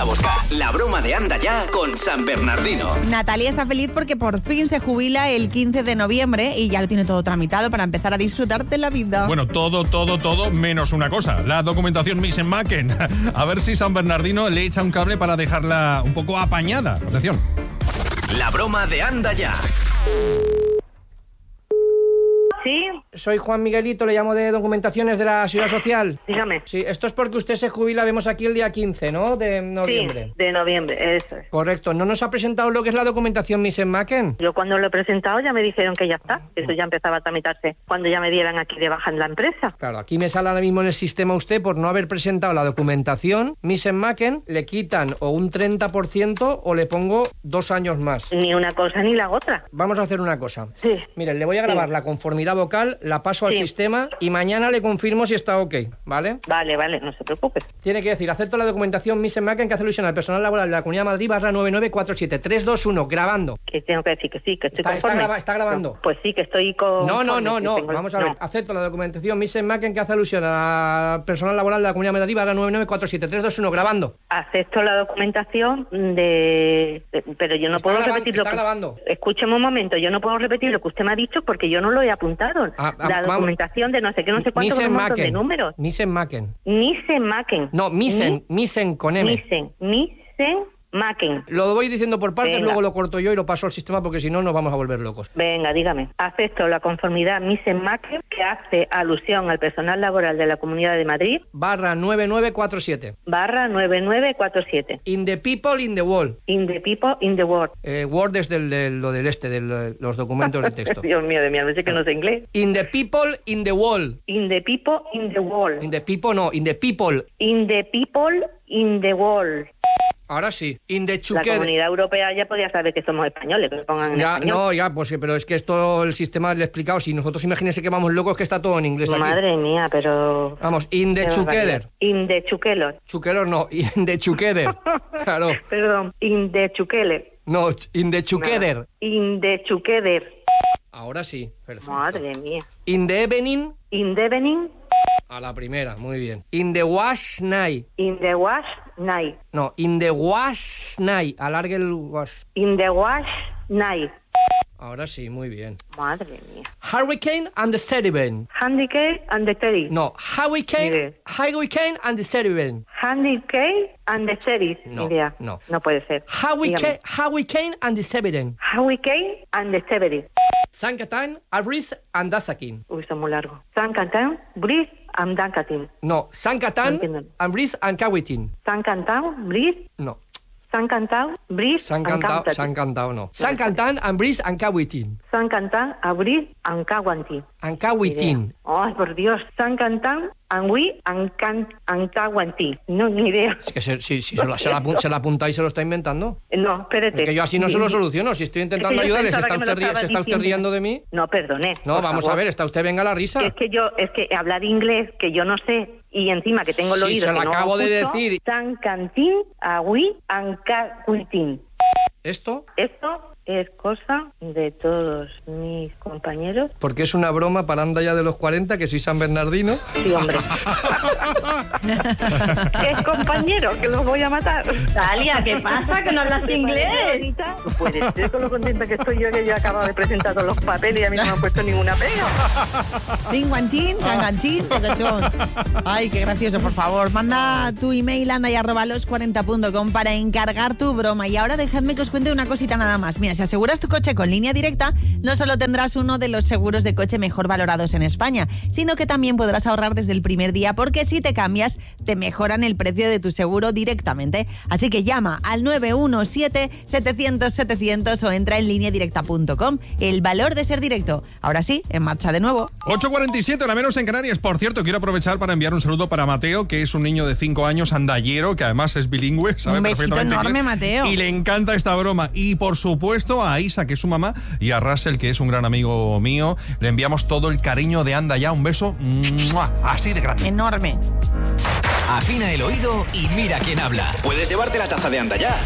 Natalia Bosca. La broma de Anda Ya con San Bernardino. Natalia está feliz porque por fin se jubila el 15 de noviembre y ya lo tiene todo tramitado para empezar a disfrutar de la vida. Bueno, todo, menos una cosa. La documentación Misen-Macken. A ver si San Bernardino le echa un cable para dejarla un poco apañada. Atención. La broma de Anda Ya. Sí, Soy Juan Miguelito, le llamo de Documentaciones de la Seguridad Social. dígame. Sí, esto es porque usted se jubila, vemos aquí el día 15, ¿no? De noviembre. Sí, de noviembre, eso es. Correcto. ¿No nos ha presentado lo que es la documentación Misen-Macken? Yo cuando lo he presentado ya me dijeron que ya está, que eso ya empezaba a tramitarse cuando ya me dieran aquí de baja en la empresa. Claro, aquí me sale ahora mismo en el sistema usted por no haber presentado la documentación Misen-Macken, le quitan o un 30% o le pongo 2 años más. Ni una cosa ni la otra. Vamos a hacer una cosa. Sí. Miren, le voy a grabar la conformidad vocal, la paso al Sí. sistema y mañana le confirmo si está ok, ¿vale? Vale, no se preocupe. Tiene que decir, acepto la documentación Misen-Macken que hace alusión al personal laboral de la Comunidad de Madrid /9947 321, grabando. Que tengo que decir que sí, que estoy conforme. Está grabando. Pues sí, que estoy con... No. Vamos a ver. Acepto la documentación Misen-Macken que hace alusión al personal laboral de la Comunidad de Madrid /9947 321, grabando. Acepto la documentación de... Pero yo no puedo repetir lo que... Está grabando. Escúcheme un momento, yo no puedo repetir lo que usted me ha dicho porque yo no lo he apuntado. La documentación de no sé qué, no sé cuánto, con un montón de números. Misen-Macken. Misen-Macken. No, Misen con M. Misen-Macken. Lo voy diciendo por partes, Venga. luego lo corto yo y lo paso al sistema porque si no nos vamos a volver locos. Venga, dígame. Acepto la conformidad Misen-Macken que hace alusión al personal laboral de la Comunidad de Madrid /9947. /9947. In the people, in the wall. In the people, in the world. Word es de los documentos de texto. Dios mío de mí, a veces que no sé inglés. In the people, in the wall. In the people, in the world. In the people, no, in the people. In the people, in the world. Ahora sí. In the La together. Comunidad Europea ya podía saber que somos españoles, que lo pongan en español. Pues pero es que esto el sistema le he explicado. Si nosotros imagínense que vamos locos, que está todo en inglés aquí. Madre mía, pero... Vamos, in the Qué together. barbaridad. In the chuquelos. Chuqueros no, in the together. Claro. Perdón, in the chuquele. No, in the together. In the chuqueder. Ahora sí, perfecto. Madre mía. In the evening. In the evening, A la primera, muy bien. In the wash night. in the wash night. No, in the wash night. Alargue el wash. In the wash night. Ahora sí, muy bien. Madre mía. Hurricane and the Seribane. Handicap and the Teddy. No, Hurricane and the Seribane. Handicap and the Teddy. No, Idea. no. No puede ser. Dígame. Hurricane and the Seribane. Hurricane and the Severy. Sankatan, Abriz and Dasakin. Uy, son muy largos. Sankantán, Briz and Dankatin. No, Sankatan, No entiendo. Abriz and Kawitin. Sankantán, Briz, No, Sankantán, Briz and Kantatin. Sankantao no. Sankatan, Abriz and Kawitin. Sankantán, Abriz and Kawanti. And Kawitin. Ay, por Dios. Sankantán, Angui, Ankawanti. No, ni idea. Es que si se la apunta y se lo está inventando. No, espérate. Es que yo así no se lo soluciono. Si estoy intentando Es que yo ayudarle, ¿se pensaba está que me lo usted estaba diciendo. riendo de mí? No, perdone. No, por vamos favor. a ver, está usted venga a la risa. Es que hablar inglés, que yo no sé, y encima que tengo el Sí, oído se lo que no acabo de escucho, decir. Sankantin, Agui, Ankakuitin. ¿Esto? Esto es cosa de todos mis compañeros. Porque es una broma para anda ya de los 40, que soy San Bernardino. Sí, hombre. Es compañero, que los voy a matar. Talia, ¿qué pasa? ¿Que no hablas inglés? No puede ser con lo contenta que estoy yo, que yo acabo de presentar todos los papeles y a mí no me han puesto ninguna pega. Tinguantín, changanchín, poquetón. Ay, qué gracioso, por favor. Manda tu email andaya@los40.com para encargar tu broma. Y ahora dejadme que os cuente una cosita nada más. Mira, si aseguras tu coche con Línea Directa, no solo tendrás uno de los seguros de coche mejor valorados en España, sino que también podrás ahorrar desde el primer día, porque si te cambias, te mejoran el precio de tu seguro directamente. Así que llama al 917-700-700 o entra en lineadirecta.com. El valor de ser directo. Ahora sí, en marcha de nuevo. 8:47, hora menos en Canarias. Por cierto, quiero aprovechar para enviar un saludo para Mateo, que es un niño de 5 años, andallero, que además es bilingüe, sabe Un besito perfectamente enorme, inglés, Mateo. y le encanta esta broma. Y por supuesto a Isa, que es su mamá, y a Russell, que es un gran amigo mío. Le enviamos todo el cariño de Anda Ya. Un beso así de grande. Enorme. Afina el oído y mira quién habla. Puedes llevarte la taza de Anda Ya